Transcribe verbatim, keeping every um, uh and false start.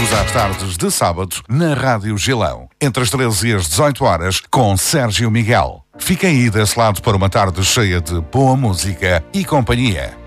Bem-vindos às tardes de sábado na Rádio Gilão. Entre as treze e as dezoito horas, com Sérgio Miguel. Fiquem aí desse lado para uma tarde cheia de boa música e companhia.